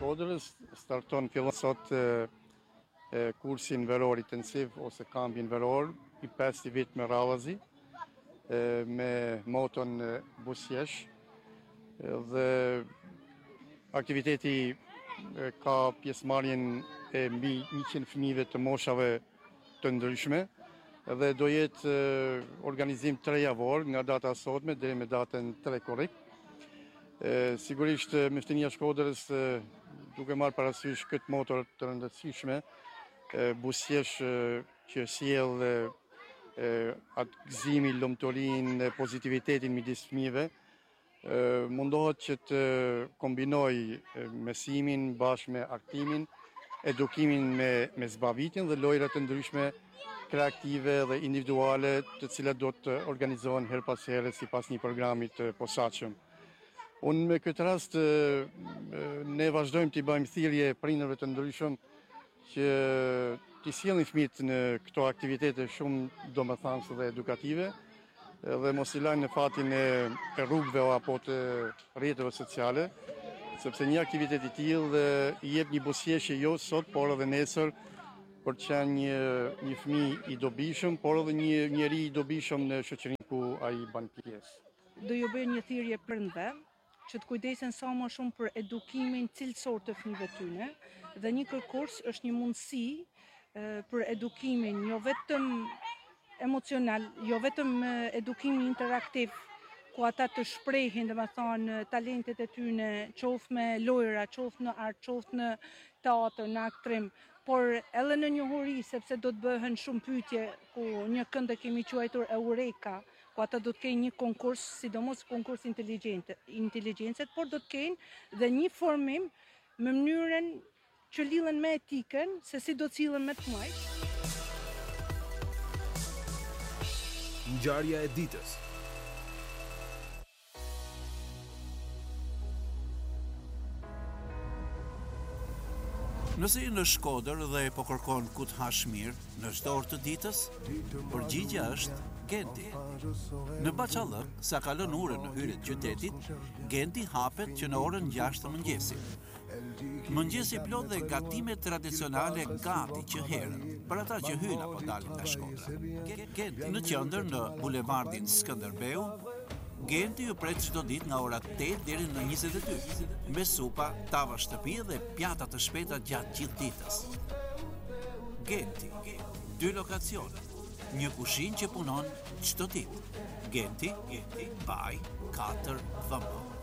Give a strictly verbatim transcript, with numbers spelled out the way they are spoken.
Shkodrës starton fillon sot e, e, kursin veror intensiv ose kampin veror i pesë vit me radhazi e, me moton e, busjesh e, dhe aktiviteti e, ka pjesëmarrjen e mbi njëqind fëmijëve të moshave të ndryshme dhe do jetë e, organizim tre javor nga data e sotme deri me datën tre korrik. E, sigurisht Mjeftinia e Shkodrës e, duke marrë parasysh këtë motor të rëndësishme, e, busjesh e, që sjell e, e, atë gëzimin, lumturinë, pozitivitetin midis fëmijëve, e, mundohet që të kombinoj e, mësimin bashkë me artimin, edukimin me, me zbavitjen dhe lojra të ndryshme kreative dhe individuale të cilat do të organizohen her pas here sipas një programi të posaçëm. Unë me këtë rast ne vazhdojmë t'i bëjmë thirrje prindërve të ndryshëm që t'i sjellin fëmijët në këto aktivitete shumë domethënëse dhe edukative dhe mos i lajnë në fatin e, e rrugëve apo të rrjeteve sociale, sepse një aktivitet i tillë i jep një buzëqeshje jo sot, por edhe nesër për të qenë një, një fëmijë i dobishëm, por edhe një njeri i dobishëm në shoqërinë ku ai bën pjesë. Do ju bëj një thirrje prindërve që të kujdesen sa më shumë për edukimin cilësor të fëmijëve tyne dhe një kërkurs është një mundësi e, për edukimin jo vetëm emocional, jo vetëm edukimin interaktiv ku ata të shprehin, domethënë talentet e tyne, qoftë me lojra, qoftë në art, qoftë në teatr, në aktrim, por edhe në njohuri, sepse do të bëhen shumë pyetje ku një kënd e kemi quajtur Eureka, ku ata do të kenë një konkurs, sidomos konkurs inteligjencet, por do të kenë dhe një formim me mënyrën që lidhen me etikën, se si do të sillen me të majt. Ngjarja e ditës. Nëse je në Shkodër dhe po kërkon ku të hash mirë në çdo orë të ditës, përgjigjja është Genti. Në Bachallëk, sa kalon orën në hyrje të qytetit, Genti hapet që në orën gjashtë të mëngjesit. Mëngjesi plot dhe gatime tradicionale gati që herën, për ata që hyjnë apo dalin nga Shkodra. Genti në qendër në bulevardin Skënderbeu, Genti ju pret çdo ditë nga ora tetë deri në njëzet e dy, me supa, tava shtëpi dhe pjata të shpejta gjatë gjithë ditës. Genti, dy lokacione, një kushinë që punon çdo ditë. Genti, Genti, Baj, katër V M.